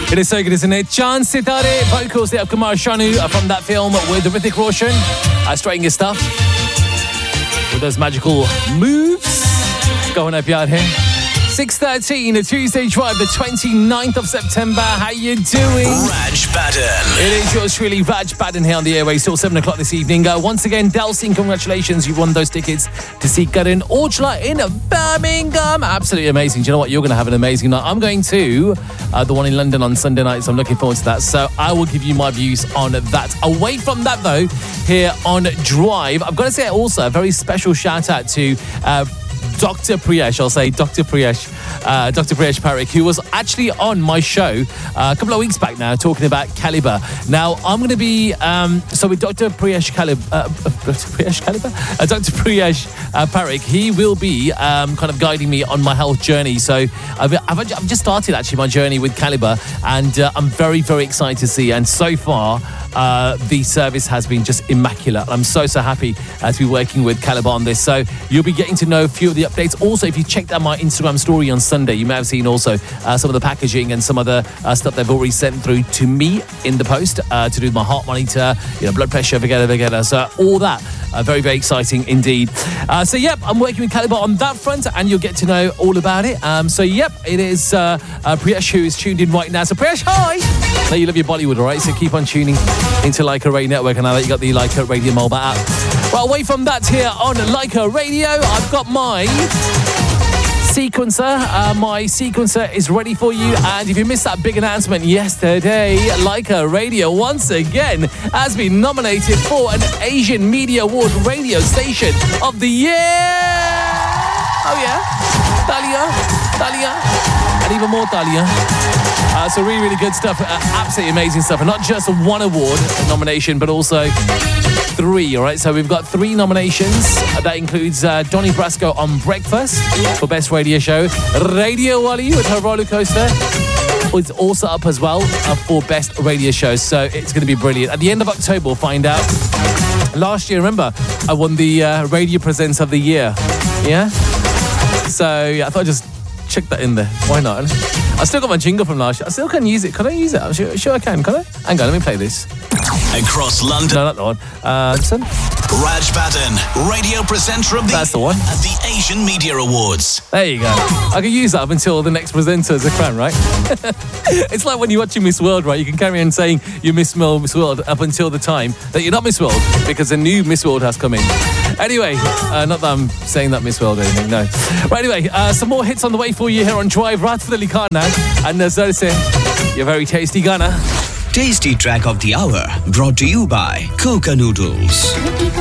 It is so good, isn't it? Chand Sitare, vocals there of Kumar Sanu from that film with Hrithik Roshan, strutting his stuff with those magical moves. Going up out here. 6:13, a Tuesday drive, the 29th of September. How you doing? Raj Baden. It is yours truly, Raj Baden here on the airways till 7 o'clock this evening. Once again, Dalsing, congratulations. You won those tickets to see Karan Aujla in Birmingham. Absolutely amazing. Do you know what? You're going to have an amazing night. I'm going to the one in London on Sunday night, so I'm looking forward to that. So I will give you my views on that. Away from that, though, here on Drive, I've got to say also a very special shout out to Dr. Priyesh, I'll say Dr. Priyesh Parekh, who was actually on my show a couple of weeks back now talking about Calibre. Now, I'm going to be, with Dr. Priyesh Parekh, he will be kind of guiding me on my health journey. So I've just started actually my journey with Calibre, and I'm very, very excited to see. And so far, the service has been just immaculate. I'm so happy to be working with Calibre on this. So you'll be getting to know a few of the updates. Also, if you checked out my Instagram story on Sunday, you may have seen also some of the packaging and some other stuff they've already sent through to me in the post to do with my heart monitor, blood pressure, together. So all that, very, very exciting indeed. I'm working with Calibre on that front, and you'll get to know all about it. It is Priyesh who is tuned in right now. So Priyesh, hi! Now you love your Bollywood, all right? So keep on tuning into Leica Radio Network, and now that you got the Leica Radio mobile app. Well, away from that here on Leica Radio, I've got my sequencer. My sequencer is ready for you, and if you missed that big announcement yesterday, Leica Radio once again has been nominated for an Asian Media Award Radio Station of the Year. Oh yeah, Talia, and even more Talia. So really, really good stuff, absolutely amazing stuff, and not just one award nomination, but also 3, all right? So we've got 3 nominations. That includes Donnie Brasco on Breakfast for Best Radio Show. Radio Wali with her roller coaster is also up as well for Best Radio Show. So it's going to be brilliant. At the end of October, we'll find out. Last year, remember, I won the Radio Presents of the Year. Yeah? So yeah, I thought I'd just check that in there. Why not? I still got my jingle from last year. I still can use it. Can I use it? I'm sure I can. Can I? Hang on, let me play this. Across London. No, not that one. Raj Baden, radio presenter of the That's the one. At the Asian Media Awards. There you go. I can use that up until the next presenter is a crown, right? It's like when you're watching Miss World, right? You can carry on saying you Miss World up until the time that you're not Miss World, because a new Miss World has come in. Anyway, not that I'm saying that Miss World or anything, no. Right, anyway, some more hits on the way for you here on Drive. Right for the Likana. And Zarse, your very tasty Ghana. Tasty track of the hour, brought to you by Coca Noodles.